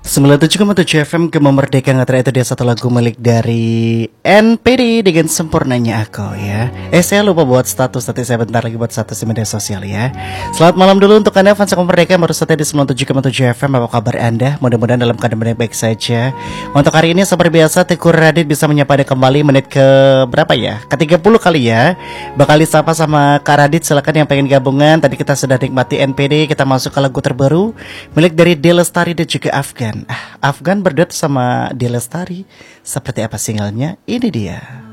97,7 FM Kemerdekaan Ngetra itu dia satu lagu milik dari NPD dengan sempurnanya aku ya. Saya lupa buat status, nanti saya bentar lagi buat status di media sosial ya. Selamat malam dulu untuk Anda fans Kemerdekaan baru saja di 97,7 FM. Apa kabar Anda? Mudah-mudahan dalam keadaan baik-baik saja. Untuk hari ini seperti biasa Tekur Radit bisa menyapa Anda kembali menit ke berapa ya? Ke 30 kali ya. Bakal disapa sama Kak Radit, silakan yang pengen gabungan. Tadi kita sudah nikmati NPD, kita masuk ke lagu terbaru milik dari Delestari dan juga Afgan. Afgan berduet sama Delestari. Seperti apa singlenya? Ini dia.